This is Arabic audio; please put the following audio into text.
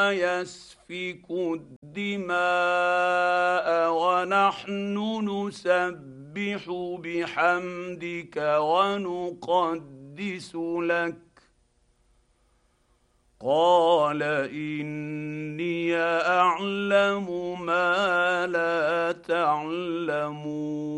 يسفك الدماء ونحن نسبح بحمدك ونقدس لك؟ قال إني أعلم ما لا تعلمون.